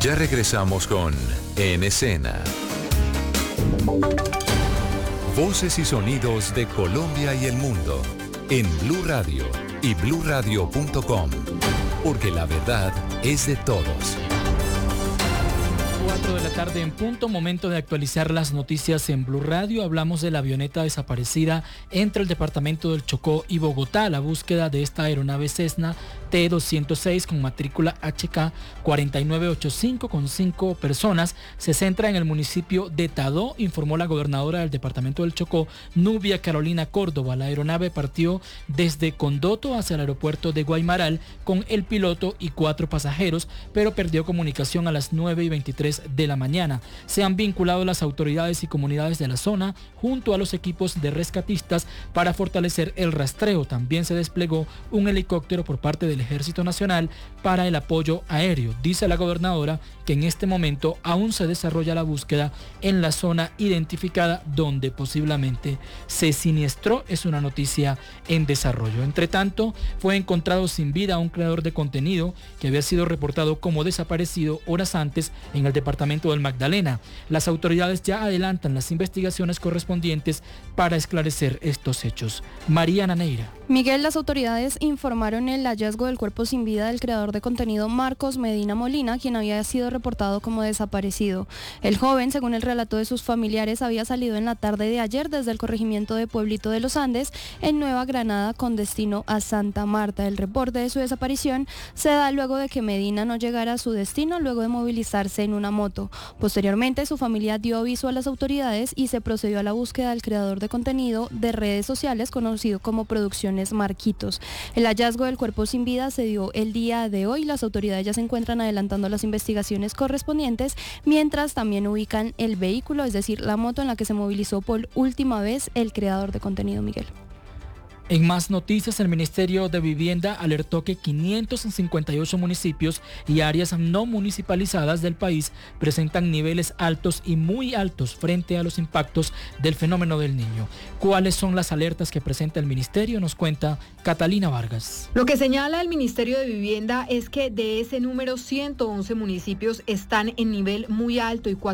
Ya regresamos con En Escena. Voces y sonidos de Colombia y el mundo en Blue Radio y bluradio.com, porque la verdad es de todos. 4 de la tarde en punto, momento de actualizar las noticias en Blue Radio. Hablamos de la avioneta desaparecida entre el departamento del Chocó y Bogotá. La búsqueda de esta aeronave Cessna T-206 con matrícula HK 4985 con 5 personas se centra en el municipio de Tadó, informó la gobernadora del departamento del Chocó, Nubia Carolina Córdoba. La aeronave partió desde Condoto hacia el aeropuerto de Guaymaral con el piloto y 4 pasajeros, pero perdió comunicación a las 9:23 de la mañana. Se han vinculado las autoridades y comunidades de la zona junto a los equipos de rescatistas para fortalecer el rastreo. También se desplegó un helicóptero por parte del Ejército Nacional para el apoyo aéreo. Dice la gobernadora que en este momento aún se desarrolla la búsqueda en la zona identificada donde posiblemente se siniestró. Es una noticia en desarrollo. Entre tanto, fue encontrado sin vida un creador de contenido que había sido reportado como desaparecido horas antes en el departamento del Magdalena. Las autoridades ya adelantan las investigaciones correspondientes para esclarecer estos hechos. Mariana Neira. Miguel, las autoridades informaron el hallazgo del cuerpo sin vida del creador de contenido Marcos Medina Molina, quien había sido reportado como desaparecido. El joven, según el relato de sus familiares, había salido en la tarde de ayer desde el corregimiento de Pueblito de los Andes en Nueva Granada con destino a Santa Marta. El reporte de su desaparición se da luego de que Medina no llegara a su destino luego de movilizarse en una moto. Posteriormente, su familia dio aviso a las autoridades y se procedió a la búsqueda del creador de contenido de redes sociales conocido como Producciones Marquitos. El hallazgo del cuerpo sin vida se dio el día de hoy. Las autoridades ya se encuentran adelantando las investigaciones correspondientes, mientras también ubican el vehículo, es decir, la moto en la que se movilizó por última vez el creador de contenido, Miguel. En más noticias, el Ministerio de Vivienda alertó que 558 municipios y áreas no municipalizadas del país presentan niveles altos y muy altos frente a los impactos del fenómeno del Niño. ¿Cuáles son las alertas que presenta el Ministerio? Nos cuenta Catalina Vargas. Lo que señala el Ministerio de Vivienda es que de ese número 111 municipios están en nivel muy alto y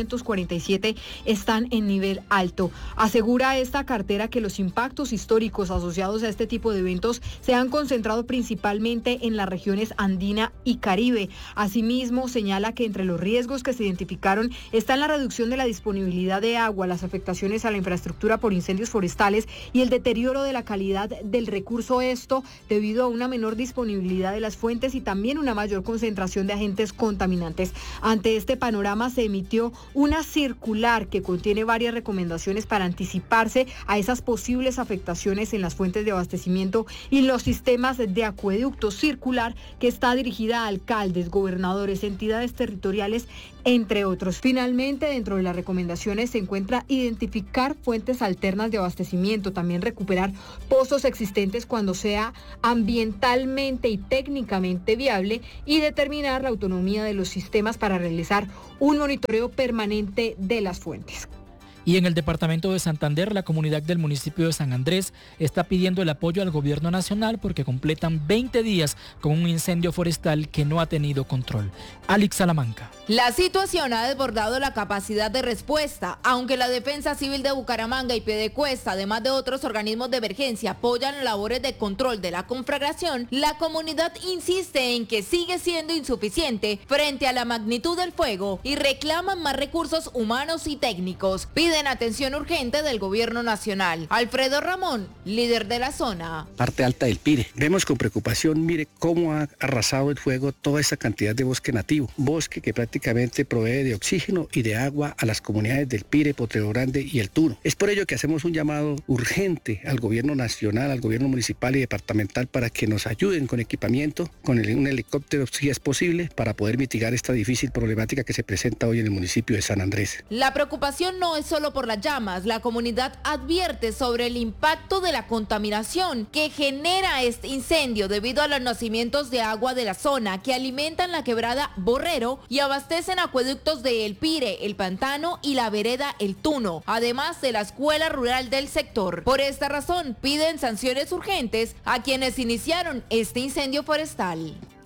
447 están en nivel alto. Asegura esta cartera que los impactos históricos asociados a este tipo de eventos se han concentrado principalmente en las regiones andina y Caribe. Asimismo, señala que entre los riesgos que se identificaron están la reducción de la disponibilidad de agua, las afectaciones a la infraestructura por incendios forestales y el deterioro de la calidad del recurso, esto debido a una menor disponibilidad de las fuentes y también una mayor concentración de agentes contaminantes. Ante este panorama se emitió una circular que contiene varias recomendaciones para anticiparse a esas posibles afectaciones en las fuentes de abastecimiento y los sistemas de acueducto. Circular que está dirigida a alcaldes, gobernadores, entidades territoriales, entre otros. Finalmente, dentro de las recomendaciones se encuentra identificar fuentes alternas de abastecimiento, también recuperar pozos existentes cuando sea ambientalmente y técnicamente viable y determinar la autonomía de los sistemas para realizar un monitoreo permanente de las fuentes. Y en el departamento de Santander, la comunidad del municipio de San Andrés está pidiendo el apoyo al gobierno nacional porque completan 20 días con un incendio forestal que no ha tenido control. Alex Salamanca. La situación ha desbordado la capacidad de respuesta. Aunque la Defensa Civil de Bucaramanga y Piedecuesta, además de otros organismos de emergencia, apoyan labores de control de la conflagración, la comunidad insiste en que sigue siendo insuficiente frente a la magnitud del fuego y reclaman más recursos humanos y técnicos. Piden atención urgente del gobierno nacional. Alfredo Ramón, líder de la zona. Parte alta del Pire. Vemos con preocupación, mire cómo ha arrasado el fuego toda esa cantidad de bosque nativo. Bosque que prácticamente provee de oxígeno y de agua a las comunidades del Pire, Potrero Grande y el Tuno. Es por ello que hacemos un llamado urgente al gobierno nacional, al gobierno municipal y departamental para que nos ayuden con equipamiento, con un helicóptero si es posible, para poder mitigar esta difícil problemática que se presenta hoy en el municipio de San Andrés. La preocupación no es solo por las llamas. La comunidad advierte sobre el impacto de la contaminación que genera este incendio debido a los nacimientos de agua de la zona que alimentan la quebrada Borrero y abastecen acueductos de El Pire, El Pantano y la vereda El Tuno, además de la escuela rural del sector. Por esta razón piden sanciones urgentes a quienes iniciaron este incendio forestal.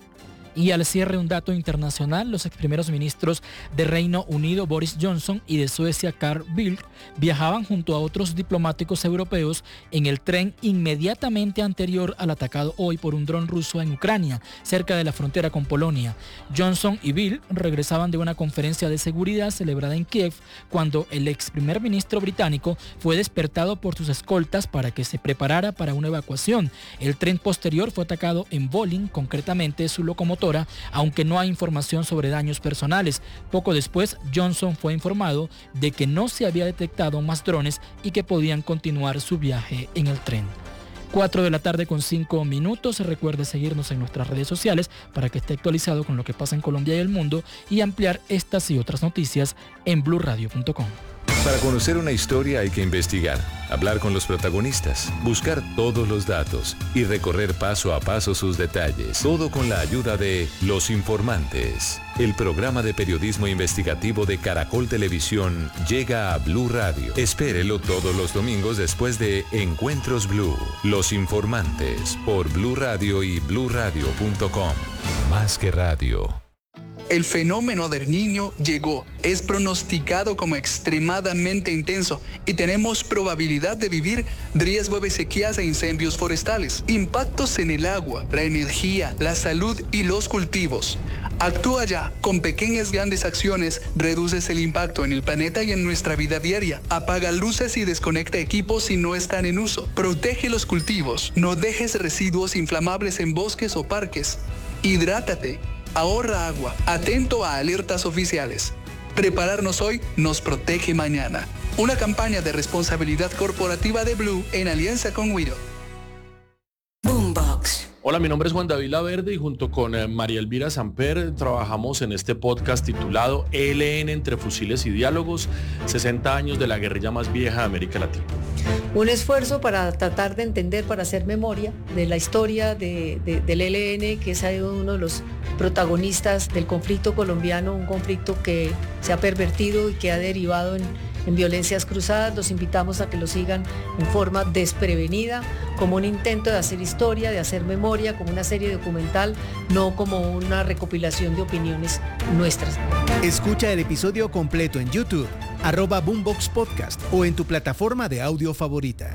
Y al cierre, un dato internacional: los ex primeros ministros de Reino Unido, Boris Johnson, y de Suecia, Carl Bildt, viajaban junto a otros diplomáticos europeos en el tren inmediatamente anterior al atacado hoy por un dron ruso en Ucrania, cerca de la frontera con Polonia. Johnson y Bildt regresaban de una conferencia de seguridad celebrada en Kiev cuando el ex primer ministro británico fue despertado por sus escoltas para que se preparara para una evacuación. El tren posterior fue atacado en Volyn, concretamente su locomotora, aunque no hay información sobre daños personales. Poco después, Johnson fue informado de que no se había detectado más drones y que podían continuar su viaje en el tren. 4 de la tarde con 5 minutos. Recuerde seguirnos en nuestras redes sociales para que esté actualizado con lo que pasa en Colombia y el mundo, y ampliar estas y otras noticias en blurradio.com. Para conocer una historia hay que investigar, hablar con los protagonistas, buscar todos los datos y recorrer paso a paso sus detalles. Todo con la ayuda de Los Informantes. El programa de periodismo investigativo de Caracol Televisión llega a Blue Radio. Espérelo todos los domingos después de Encuentros Blue. Los Informantes por Blue Radio y bluradio.com. Más que radio. El fenómeno del Niño llegó, es pronosticado como extremadamente intenso y tenemos probabilidad de vivir riesgo de sequías e incendios forestales, impactos en el agua, la energía, la salud y los cultivos. Actúa ya, con pequeñas grandes acciones reduces el impacto en el planeta y en nuestra vida diaria. Apaga luces y desconecta equipos si no están en uso. Protege los cultivos, no dejes residuos inflamables en bosques o parques. Hidrátate. Ahorra agua, atento a alertas oficiales. Prepararnos hoy nos protege mañana. Una campaña de responsabilidad corporativa de Blue en alianza con Wido. Boombox. Hola, mi nombre es Juan David Laverde y junto con María Elvira Samper trabajamos en este podcast titulado ELN entre fusiles y diálogos, 60 años de la guerrilla más vieja de América Latina. Un esfuerzo para tratar de entender, para hacer memoria de la historia del ELN, que es uno de los protagonistas del conflicto colombiano, un conflicto que se ha pervertido y que ha derivado en violencias cruzadas. Los invitamos a que lo sigan en forma desprevenida, como un intento de hacer historia, de hacer memoria, como una serie documental, no como una recopilación de opiniones nuestras. Escucha el episodio completo en YouTube, @Boombox Podcast o en tu plataforma de audio favorita.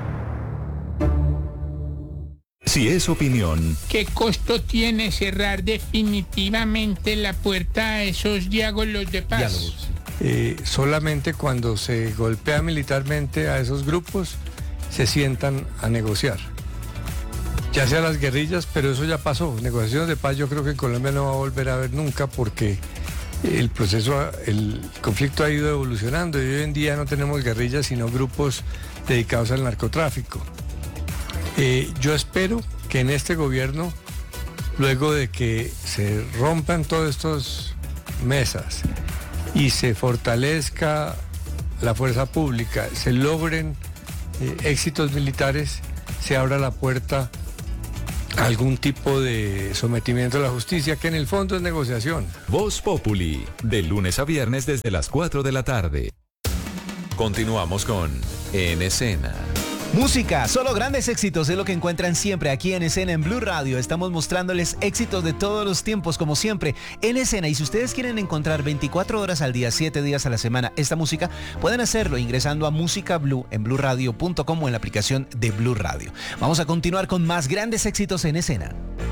Si es opinión, ¿qué costo tiene cerrar definitivamente la puerta a esos diálogos de paz? Solamente cuando se golpea militarmente a esos grupos se sientan a negociar. Ya sea las guerrillas, pero eso ya pasó. Negociaciones de paz yo creo que en Colombia no va a volver a haber nunca, porque el conflicto ha ido evolucionando y hoy en día no tenemos guerrillas sino grupos dedicados al narcotráfico. Yo espero que en este gobierno, luego de que se rompan todas estas mesas y se fortalezca la fuerza pública, se logren éxitos militares, se abra la puerta a algún tipo de sometimiento a la justicia, que en el fondo es negociación. Voz Populi, de lunes a viernes desde las 4 de la tarde. Continuamos con En Escena. Música, solo grandes éxitos es lo que encuentran siempre aquí en Escena en Blue Radio. Estamos mostrándoles éxitos de todos los tiempos, como siempre, en Escena. Y si ustedes quieren encontrar 24 horas al día, 7 días a la semana esta música, pueden hacerlo ingresando a Música Blue en bluradio.com o en la aplicación de Blue Radio. Vamos a continuar con más grandes éxitos en Escena.